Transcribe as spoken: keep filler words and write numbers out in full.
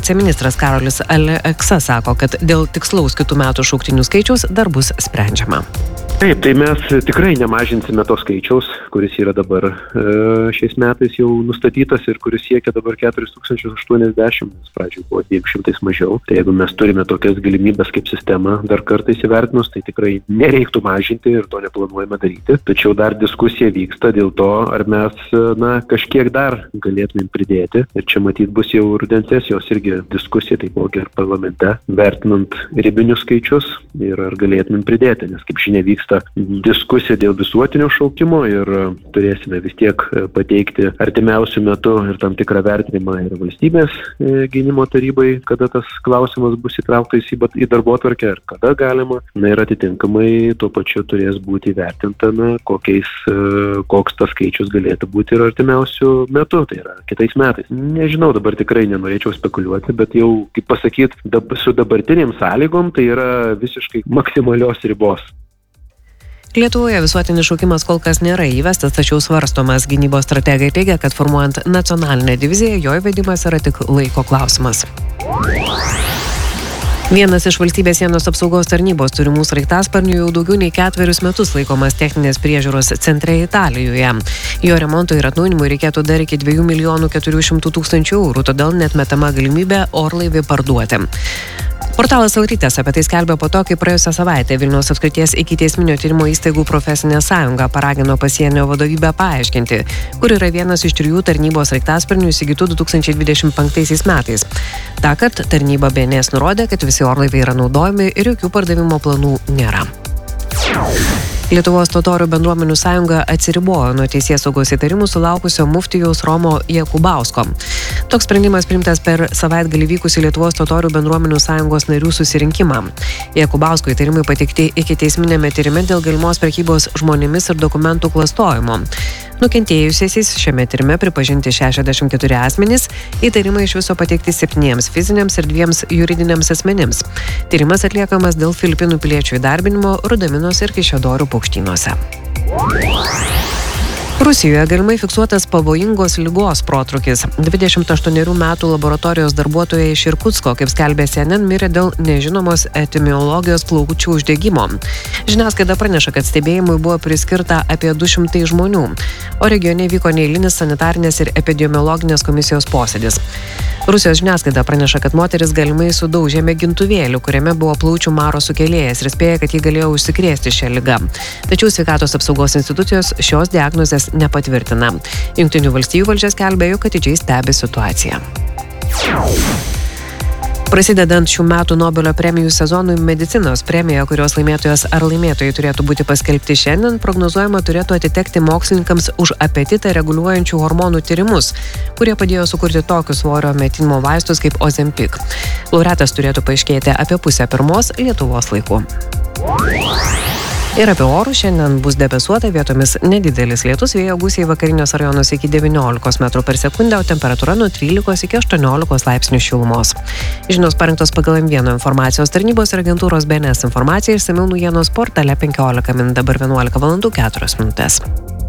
viceministras Karolis Aleksa sako, kad dėl tikslaus kitų metų šauktinių skaičiaus dar bus sprendžiama. Taip, tai mes tikrai nemažinsime to skaičiaus, kuris yra dabar e, šiais metais jau nustatytas ir kuris siekia dabar keturis tūkstančius aštuoniasdešimt, nes pradžioje buvo dviem šimtais mažiau. Tai jeigu mes turime tokias galimybės kaip sistema dar kartą įsivertinus, tai tikrai nereiktų mažinti ir to neplanuojame daryti. Tačiau dar diskusija vyksta dėl to, ar mes na, kažkiek dar galėtumėm pridėti. Ir čia matyt bus jau rudens sesijos irgi diskusija, taipogi ir parlamente, vertinant ribinius skaičius ir ar galėtumėm pridėti, nes kaip žinia vyksta diskusija dėl visuotinio šaukimo ir turėsime vis tiek pateikti artimiausių metų ir tam tikrą vertinimą ir valstybės gynimo tarybai, kada tas klausimas bus įtrauktas į darbotvarkę ir kada galima. Na ir atitinkamai tuo pačiu turės būti įvertinta, na, kokiais, koks tas skaičius galėtų būti ir artimiausių metų, tai yra kitais metais. Nežinau, dabar tikrai nenorėčiau spekuliuoti, bet jau, kaip pasakyti, dab, su dabartinėm sąlygom tai yra visiškai maksimalios ribos. Lietuvoje visuotinis šaukimas kol kas nėra įvestas, tačiau svarstomas. Gynybos strategai teigia, kad formuojant nacionalinę diviziją, jo įvedimas yra tik laiko klausimas. Vienas iš valstybės sienos apsaugos tarnybos turimų sraigtasparnių jau daugiau nei ketverius metus laikomas techninės priežiūros centre Italijoje. Jo remontui ir atnaujinimui reikėtų dar iki dviejų milijonų keturių šimtų tūkstančių eurų, todėl neatmetama galimybė orlaivį parduoti. Portalas Saurytės apie tai skelbė po to, kai praėjusią savaitę Vilniaus apskrities ikiteisminio tyrimo įstaigų profesinė sąjunga paragino pasienio vadovybę paaiškinti, kur yra vienas iš trijų tarnybos sraigtasparnių įsigytų du tūkstančiai dvidešimt penktaisiais metais. Tąkart tarnyba B N S nurodė, kad visi orlaiviai yra naudojami ir jokių pardavimo planų nėra. Lietuvos totorių bendruomenių sąjunga atsiribojo nuo teisėsaugos įtarimų sulaukusio muftijaus Romo Jakubausko. Toks sprendimas priimtas per savaitgalį vykusį Lietuvos totorių bendruomenių sąjungos narių susirinkimą. Jakubausko įtarimai pateikti ikiteisminėme tyrime dėl galimos prekybos žmonėmis ir dokumentų klastojimo. Nukentėjusiaisiais šiame tyrime pripažinti šešiasdešimt keturi asmenys, įtarimai iš viso pateikti septyniems fiziniams ir dviems juridiniams asmenims. Tyrimas atliekamas dėl Filipinų piliečių įdarbinimo Rudaminos ir Kaišiadorių paukštynuose. Rusijoje galimai fiksuotas pavojingos ligos protrūkis. dvidešimt aštuonerių metų laboratorijos darbuotoja iš Irkutsko, kaip skelbė C N N, mirė dėl nežinomos epidemiologijos plaučių uždegimo. Žiniasklaida praneša, kad stebėjimui buvo priskirta apie du šimtai žmonių, o regione vyko neeilinis sanitarinės ir epidemiologinės komisijos posėdis. Rusijos žiniasklaida praneša, kad moteris galimai sudaužė mėgintuvėlį, kuriame buvo plaučių maro sukėlėjas ir spėja, kad ji galėjo užsikrėsti šią ligą. Tačiau sveikatos apsaugos institucijos šios diagnozės nepatvirtina. Jungtinių valstijų valdžia skelbė, jog atidžiai stebi situaciją. Prasidedant šių metų Nobelio premijų sezonui, medicinos premija, kurios laimėtojas ar laimėtojai turėtų būti paskelbti šiandien, prognozuojama turėtų atitekti mokslininkams už apetitą reguliuojančių hormonų tyrimus, kurie padėjo sukurti tokius svorio metinimo vaistus kaip Ozempic. Laureatas turėtų paaiškėti apie pusę pirmos Lietuvos laiku. Ir apie orų šiandien bus debesuota, vietomis nedidelis lietus, vėjo gūsiai vakariniuose rajonuose iki devyniolikos metrų per sekundę, o temperatūra nuo trylikos iki aštuoniolikos laipsnių šilumos. Žinios parengtos pagal M vienas informacijos tarnybos ir agentūros B N S informaciją, išsamiau naujienos portale penkiolika min, dabar vienuolika valandų keturios minutės.